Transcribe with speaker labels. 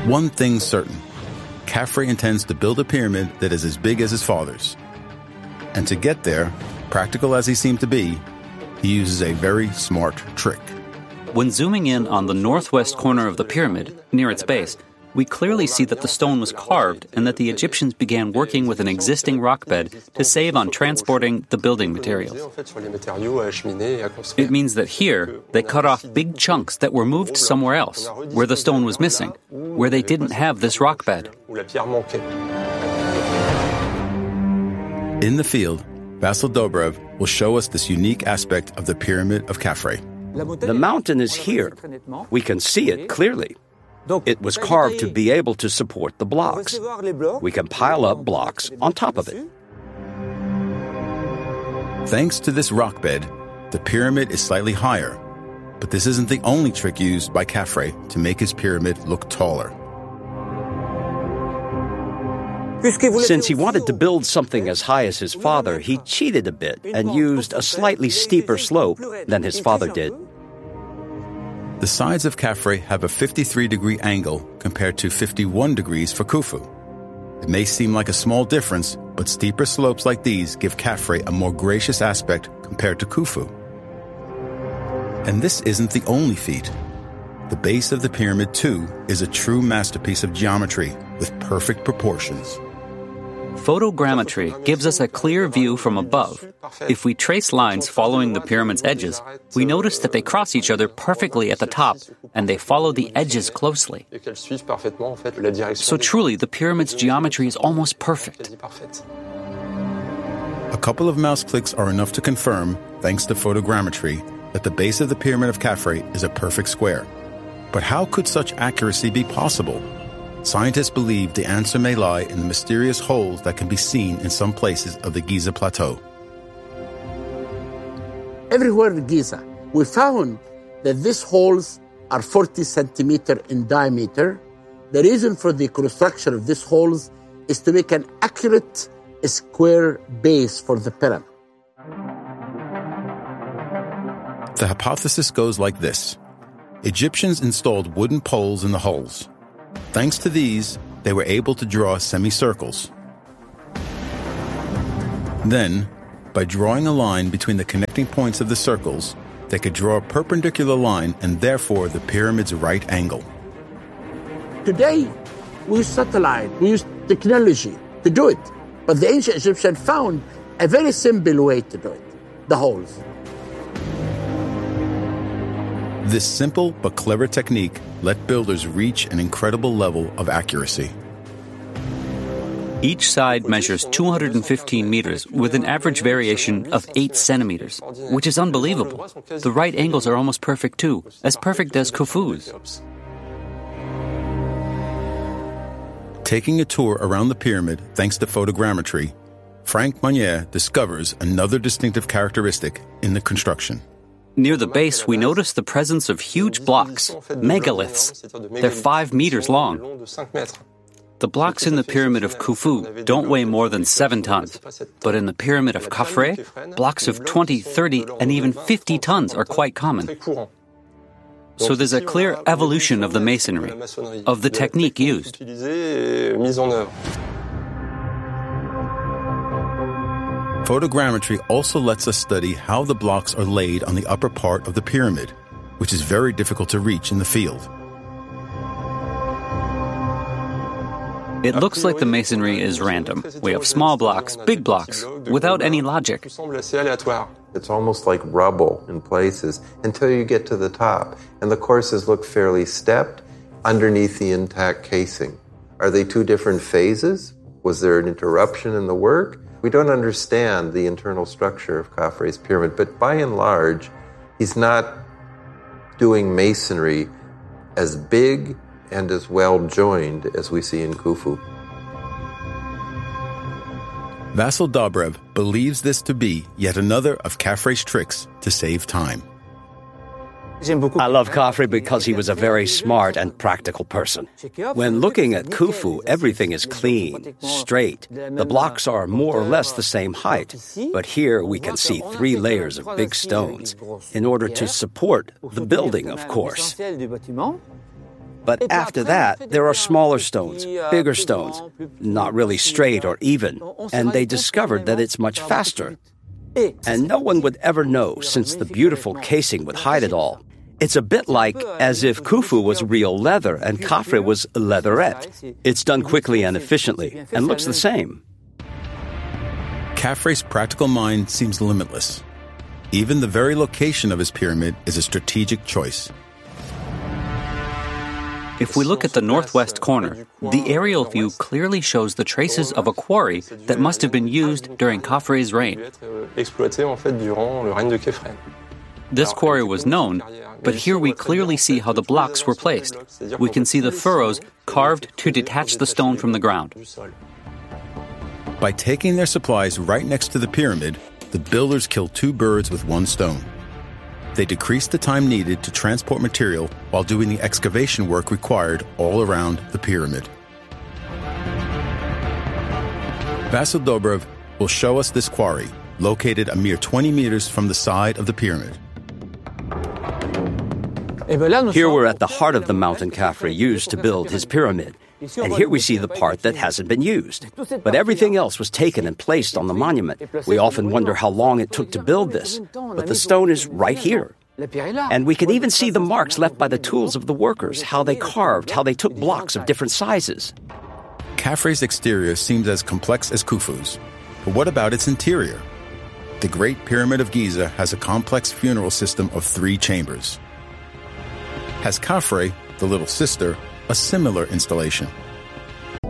Speaker 1: One thing's certain. Khafre intends to build a pyramid that is as big as his father's. And to get there, practical as he seemed to be, he uses a very smart trick.
Speaker 2: When zooming in on the northwest corner of the pyramid, near its base, we clearly see that the stone was carved and that the Egyptians began working with an existing rock bed to save on transporting the building materials. It means that here, they cut off big chunks that were moved somewhere else, where the stone was missing, where they didn't have this rock bed.
Speaker 1: In the field, Vasyl Dobrev will show us this unique aspect of the Pyramid of Khafre.
Speaker 3: The mountain is here. We can see it clearly. It was carved to be able to support the blocks. We can pile up blocks on top of it.
Speaker 1: Thanks to this rock bed, the pyramid is slightly higher. But this isn't the only trick used by Khafre to make his pyramid look taller.
Speaker 3: Since he wanted to build something as high as his father, he cheated a bit and used a slightly steeper slope than his father did.
Speaker 1: The sides of Khafre have a 53-degree angle compared to 51 degrees for Khufu. It may seem like a small difference, but steeper slopes like these give Khafre a more gracious aspect compared to Khufu. And this isn't the only feat. The base of the pyramid, too, is a true masterpiece of geometry with perfect proportions.
Speaker 2: Photogrammetry gives us a clear view from above. If we trace lines following the pyramid's edges, we notice that they cross each other perfectly at the top, and they follow the edges closely. So truly, the pyramid's geometry is almost perfect.
Speaker 1: A couple of mouse clicks are enough to confirm, thanks to photogrammetry, that the base of the Pyramid of Khafre is a perfect square. But how could such accuracy be possible? Scientists believe the answer may lie in the mysterious holes that can be seen in some places of the Giza Plateau.
Speaker 4: Everywhere in Giza, we found that these holes are 40 centimeters in diameter. The reason for the construction of these holes is to make an accurate square base for the pyramid.
Speaker 1: The hypothesis goes like this. Egyptians installed wooden poles in the holes. Thanks to these, they were able to draw semicircles. Then, by drawing a line between the connecting points of the circles, they could draw a perpendicular line and therefore the pyramid's right angle.
Speaker 4: Today, we use satellite, we use technology to do it. But the ancient Egyptians found a very simple way to do it, the holes.
Speaker 1: This simple but clever technique let builders reach an incredible level of accuracy.
Speaker 2: Each side measures 215 meters with an average variation of 8 centimeters, which is unbelievable. The right angles are almost perfect too, as perfect as Khufu's.
Speaker 1: Taking a tour around the pyramid thanks to photogrammetry, Frank Monnier discovers another distinctive characteristic in the construction.
Speaker 2: Near the base, we notice the presence of huge blocks, megaliths. They're 5 meters long. The blocks in the Pyramid of Khufu don't weigh more than 7 tons. But in the Pyramid of Khafre, blocks of 20, 30, and even 50 tons are quite common. So there's a clear evolution of the masonry, of the technique used.
Speaker 1: Photogrammetry also lets us study how the blocks are laid on the upper part of the pyramid, which is very difficult to reach in the field.
Speaker 2: It looks like the masonry is random. We have small blocks, big blocks, without any logic.
Speaker 5: It's almost like rubble in places until you get to the top. And the courses look fairly stepped underneath the intact casing. Are they two different phases? Was there an interruption in the work? We don't understand the internal structure of Khafre's pyramid, but by and large, he's not doing masonry as big and as well joined as we see in Khufu.
Speaker 1: Vasyl Dobrev believes this to be yet another of Khafre's tricks to save time.
Speaker 3: I love Khafre because he was a very smart and practical person. When looking at Khufu, everything is clean, straight. The blocks are more or less the same height, but here we can see 3 layers of big stones in order to support the building, of course. But after that, there are smaller stones, bigger stones, not really straight or even, and they discovered that it's much faster. And no one would ever know, since the beautiful casing would hide it all. It's a bit like as if Khufu was real leather and Khafre was leatherette. It's done quickly and efficiently, and looks the same.
Speaker 1: Khafre's practical mind seems limitless. Even the very location of his pyramid is a strategic choice.
Speaker 2: If we look at the northwest corner, the aerial view clearly shows the traces of a quarry that must have been used during Khafre's reign. This quarry was known, but here we clearly see how the blocks were placed. We can see the furrows carved to detach the stone from the ground.
Speaker 1: By taking their supplies right next to the pyramid, the builders killed two birds with one stone. They decreased the time needed to transport material while doing the excavation work required all around the pyramid. Vasil Dobrev will show us this quarry, located a mere 20 meters from the side of the pyramid.
Speaker 3: Here we're at the heart of the mountain Khafre used to build his pyramid. And here we see the part that hasn't been used. But everything else was taken and placed on the monument. We often wonder how long it took to build this. But the stone is right here. And we can even see the marks left by the tools of the workers, how they carved, how they took blocks of different sizes.
Speaker 1: Khafre's exterior seems as complex as Khufu's. But what about its interior? The Great Pyramid of Giza has a complex funeral system of 3 chambers. Has Khafre, the little sister, a similar installation?